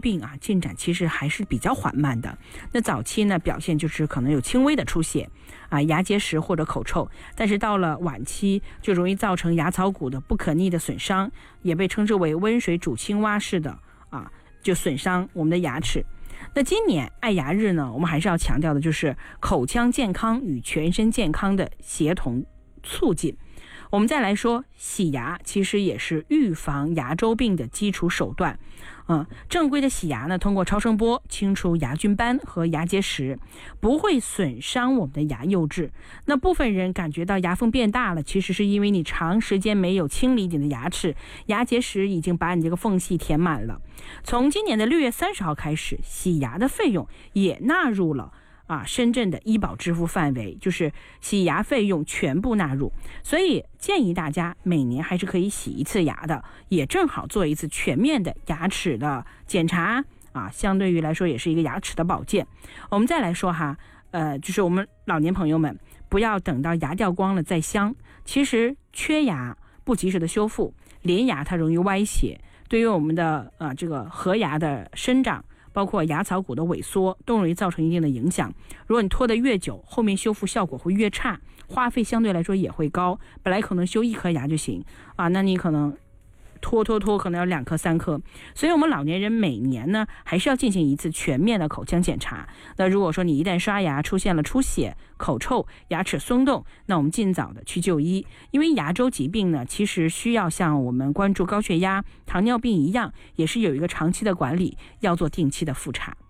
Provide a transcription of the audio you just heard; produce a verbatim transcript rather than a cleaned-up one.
病啊进展其实还是比较缓慢的。那早期呢表现就是可能有轻微的出血啊、牙结石或者口臭，但是到了晚期就容易造成牙槽骨的不可逆的损伤，也被称之为温水煮青蛙式的啊，就损伤我们的牙齿。那今年爱牙日呢，我们还是要强调的就是口腔健康与全身健康的协同促进。我们再来说洗牙，其实也是预防牙周病的基础手段。嗯，正规的洗牙呢，通过超声波清除牙菌斑和牙结石，不会损伤我们的牙釉质。那部分人感觉到牙缝变大了，其实是因为你长时间没有清理你的牙齿，牙结石已经把你这个缝隙填满了。从今年的六月三十号开始，洗牙的费用也纳入了啊，深圳的医保支付范围，就是洗牙费用全部纳入，所以建议大家每年还是可以洗一次牙的，也正好做一次全面的牙齿的检查啊，相对于来说也是一个牙齿的保健。我们再来说哈，呃，就是我们老年朋友们不要等到牙掉光了再镶，其实缺牙不及时的修复，连牙它容易歪斜，对于我们的呃这个合牙的生长，包括牙槽骨的萎缩都容易造成一定的影响。如果你拖得越久，后面修复效果会越差，花费相对来说也会高。本来可能修一颗牙就行啊，那你可能拖拖拖可能要两颗三颗。所以我们老年人每年呢还是要进行一次全面的口腔检查。那如果说你一旦刷牙出现了出血、口臭、牙齿松动，那我们尽早的去就医。因为牙周疾病呢其实需要像我们关注高血压、糖尿病一样，也是有一个长期的管理，要做定期的复查。